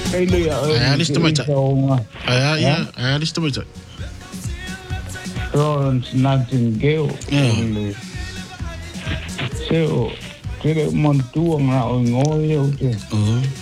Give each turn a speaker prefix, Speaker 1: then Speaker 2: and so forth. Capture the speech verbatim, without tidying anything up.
Speaker 1: Eli ya.
Speaker 2: Ai lista mai ta. Ai ia, ai lista mai ta.
Speaker 1: Florence Nightingale.
Speaker 2: Yeah.
Speaker 1: Seo, kere montua ngā o ngoi au te.
Speaker 2: Oh.